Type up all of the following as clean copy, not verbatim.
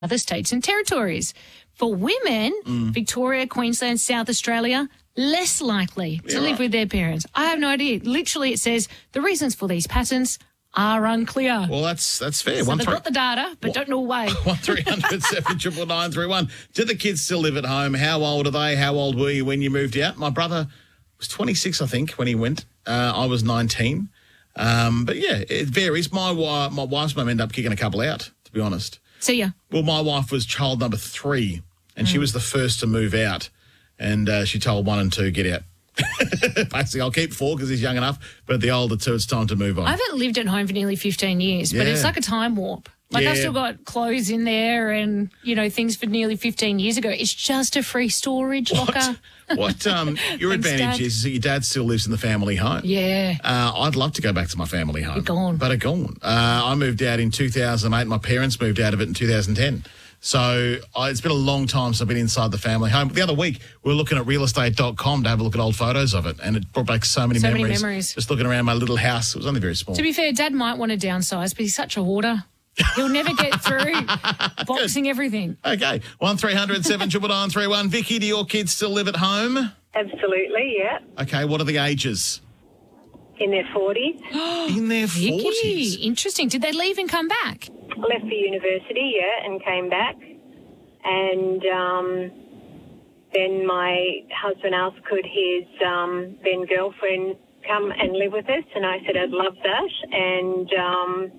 other states and territories. For women, Victoria, Queensland, South Australia, less likely to live with their parents. I have no idea. Literally, it says the reasons for these patterns are unclear. Well, that's fair. So they've got the data, but don't know why. 1300 79931. Do the kids still live at home? How old are they? How old were you when you moved out? My brother was 26, I think, when he went. I was 19. But yeah, it varies. My wife's mum ended up kicking a couple out, to be honest. See ya. Well, my wife was child number 3, and she was the first to move out. And she told 1 and 2, get out. Basically, I'll keep 4 because he's young enough, but the older 2, it's time to move on. I haven't lived at home for nearly 15 years, but it's like a time warp. Like I've still got clothes in there and, things for nearly 15 years ago. It's just a free storage locker. What your advantage is that your dad still lives in the family home. Yeah. I'd love to go back to my family home. You're gone. But I'm gone. I moved out in 2008. My parents moved out of it in 2010. So it's been a long time since I've been inside the family home. The other week, we were looking at realestate.com to have a look at old photos of it, and it brought back so many memories. Just looking around my little house. It was only very small. To be fair, Dad might want to downsize, but he's such a hoarder. He'll never get through boxing everything. Okay. 1300 79931. Vicky, do your kids still live at home? Absolutely, yeah. Okay, what are the ages? In their 40s. In their 40s? Vicky, interesting. Did they leave and come back? Left for university, yeah, and came back. And then my husband asked could his then girlfriend come and live with us, and I said I'd love that. And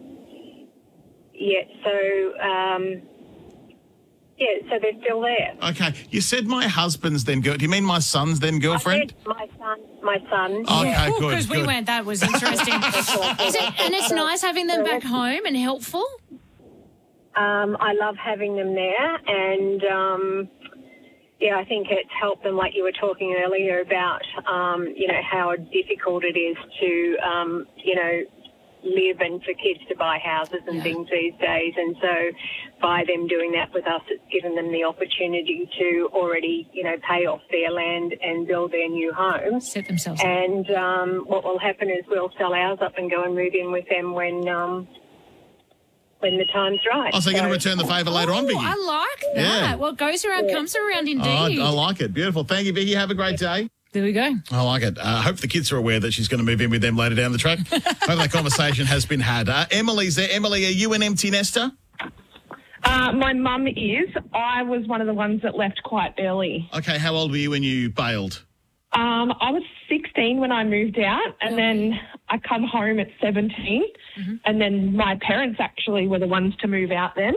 so they're still there. Okay. You said my husband's then girl. Do you mean my son's then girlfriend? I said my son. Okay, good. Because we went, that was interesting. And it's nice having them back home and helpful? I love having them there, and I think it's helped them, like you were talking earlier about, how difficult it is to, live and for kids to buy houses and things these days. And so by them doing that with us, it's given them the opportunity to already, pay off their land and build their new home. Set themselves up. And what will happen is we'll sell ours up and go and move in with them when the time's right. Oh, so you're going to return the favour later on, Vicky? I like that. Yeah. What goes around comes around indeed. I like it. Beautiful. Thank you, Vicky. Have a great day. There we go. I like it. I hope the kids are aware that she's going to move in with them later down the track. Hope that conversation has been had. Emily's there. Emily, are you an empty nester? My mum is. I was one of the ones that left quite early. Okay, how old were you when you bailed? I was 16 when I moved out, and then I come home at 17, and then my parents actually were the ones to move out then.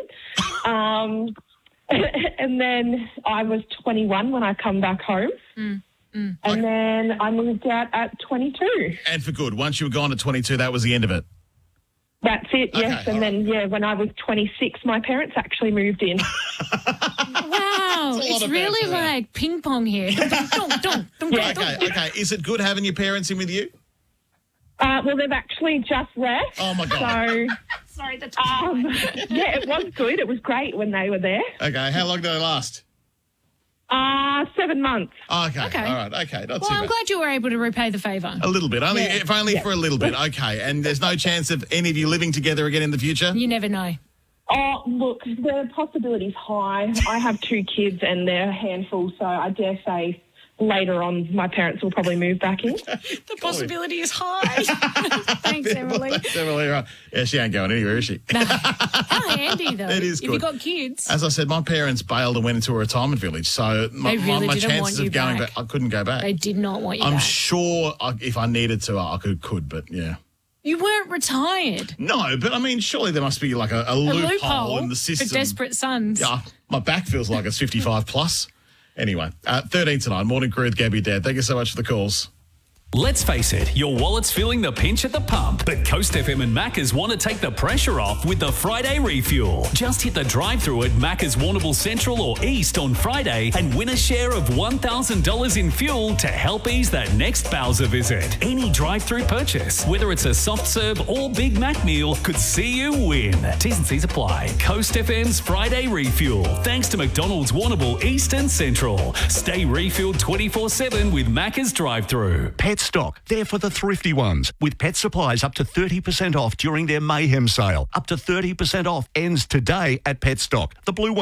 And then I was 21 when I come back home. And then I moved out at 22. And for good. Once you were gone at 22, that was the end of it. That's it, yes. Okay, and then, when I was 26, my parents actually moved in. Wow. It's really like ping pong here. Okay. Is it good having your parents in with you? Well, they've actually just left. Oh, my God. So, sorry, that's it was good. It was great when they were there. Okay. How long did they last? 7 months. Okay. All right. Okay. Not too bad. I'm glad you were able to repay the favour. A little bit. If only for a little bit. Okay. And there's no chance of any of you living together again in the future? You never know. Oh, look, the possibility's high. I have 2 kids and they're a handful, so I dare say later on my parents will probably move back in. The possibility is high. Thanks, Emily. Thanks, Emily. Right. Yeah, she ain't going anywhere, is she? No. How handy, though. It is good. If you've got kids. As I said, my parents bailed and went into a retirement village, so my chances of going back, I couldn't go back. They did not want you back. I'm sure if I needed to, I could, but yeah. You weren't retired. No, but I mean, surely there must be like a loophole in the system. For desperate sons. Yeah, my back feels like it's 55 plus. Anyway, 13 to 9, Morning Crew with Gabby Dad. Thank you so much for the calls. Let's face it, your wallet's feeling the pinch at the pump, but Coast FM and Macca's want to take the pressure off with the Friday refuel. Just hit the drive-through at Macca's Warrnambool Central or East on Friday and win a share of $1,000 in fuel to help ease that next Bowser visit. Any drive-through purchase, whether it's a soft serve or Big Mac meal, could see you win. T's and C's apply. Coast FM's Friday refuel. Thanks to McDonald's Warrnambool East and Central. Stay refueled 24/7 with Macca's drive-through. Pet Stock, there for the thrifty ones, with pet supplies up to 30% off during their Mayhem sale. Up to 30% off ends today at Pet Stock. The blue one.